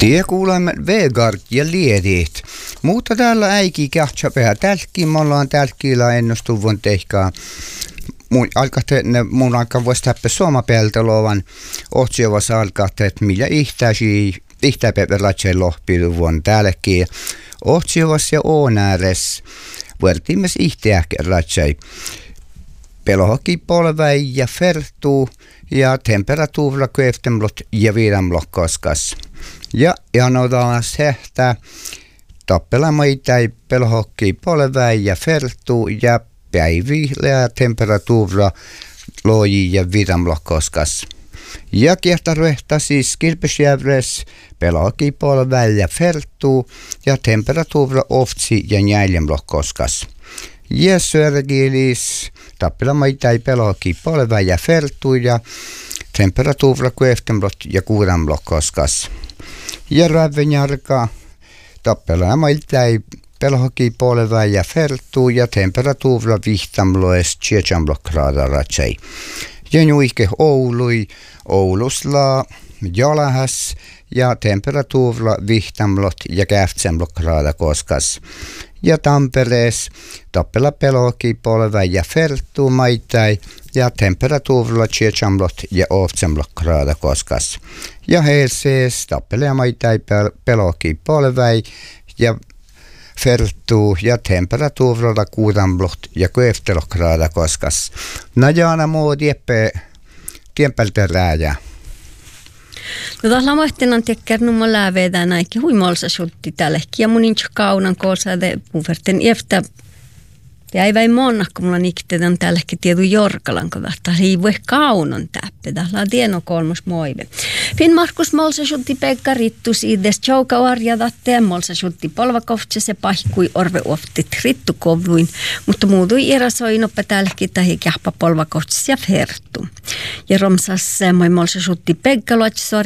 Tie kuulemme Vegard ja liedit. Mutta täällä äiki kähtsapää tälkkiin. Me ollaan tälkkiillä ennustuvun tehkaa. Mun alkaa voisi täppä suomapeltolovan otsiovassa alkaa, että millä ihtäpäivälatseen lohpiluvun täälläkin. Otsiovassa ja oonääres vuortimes ihtäjäkkälatseen. Pelohokki polväi ja fertuu ja temperatuurilla köftemlot ja viidamlot koskas. Ja anotaan sehtä tappelamaita pelohokki polväi ja fertuu ja päivillä ja temperatuurilla loji ja viidamlot koskas. Ja kiehtaruehta siis kilpesjävres pelohokki polväi ja fertuu ja temperatuurilla oftsi ja njäljemlot koskas. Ja sörgilis tappelamaita pelohokki polväi ja fertuu ja temperatuurilla köftemlot ja kuudamlot koskas. Ja rävenjarka tappelamaita pelohokki polväi ja fertuu ja temperatuurilla vihtamloes 7 grader ratsei. Ja nuike Oului, Oulusla, Jalahas ja temperatuurilla vihtamlot ja 8 grader koskas. Ja Tamperees tappela pelohokki polväi ja fertuu maitai ja temperatuurilla 7 ja 8 grader koskas. Ja Helsees tappela maitai pelohokki polväi ja fertuu ja temperatuurilla 6 ja 9 grader koskas. Najana muu tiempältä rääjä. No tällä mahtinan tekkäärnut mä lävedään näinkin huimolsa sultti tällekin ja mun inch kaunan koosade puverten eftä jäi monna kun mulla niktetään tällekin tietu jorkalan kun tahtaa riivue kaunon täppä tällä tieno kolmos moive. Finn Markus molsa sultti Pekka Rittus ides jouka orjadatte molsa sultti polvakovtse se pahkui orve oftit rittukovluin mutta muutui erasoinoppa tällekin tahi kähpä polvakovtse ja fertu. Ja romsas moi molsa sultti Pekka Lotsor